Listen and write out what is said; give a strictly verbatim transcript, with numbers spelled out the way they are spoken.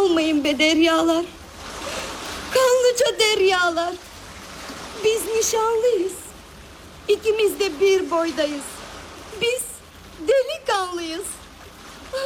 Almayın be deryalar, kanlıca deryalar. Biz nişanlıyız, İkimiz de bir boydayız. Biz delikanlıyız.